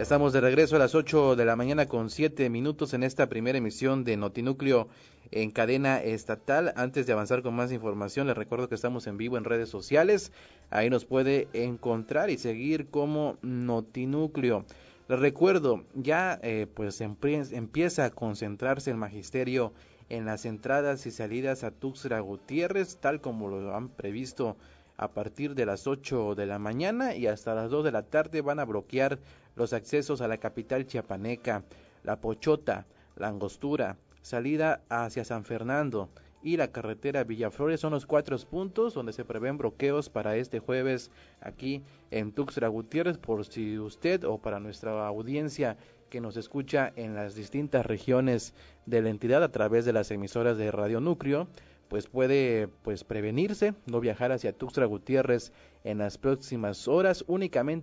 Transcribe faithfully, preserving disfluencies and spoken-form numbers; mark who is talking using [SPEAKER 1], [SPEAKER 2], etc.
[SPEAKER 1] Estamos de regreso a las ocho de la mañana con siete minutos en esta primera emisión de Notinúcleo en cadena estatal. Antes de avanzar con más información, les recuerdo que estamos en vivo en redes sociales. Ahí nos puede encontrar y seguir como Notinúcleo. Les recuerdo, ya eh, pues empieza a concentrarse el magisterio en las entradas y salidas a Tuxtla Gutiérrez, tal como lo han previsto a partir de las ocho de la mañana y hasta las dos de la tarde van a bloquear los accesos a la capital chiapaneca, La Pochota, La Angostura, salida hacia San Fernando y la carretera Villaflores son los cuatro puntos donde se prevén bloqueos para este jueves aquí en Tuxtla Gutiérrez, por si usted o para nuestra audiencia que nos escucha en las distintas regiones de la entidad a través de las emisoras de Radio Núcleo, pues puede pues prevenirse, no viajar hacia Tuxtla Gutiérrez en las próximas horas, únicamente